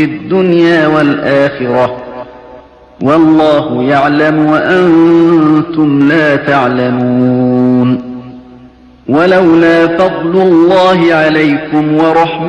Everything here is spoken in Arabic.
الدنيا والآخرة والله يعلم وأنتم لا تعلمون ولولا فضل الله عليكم ورحمته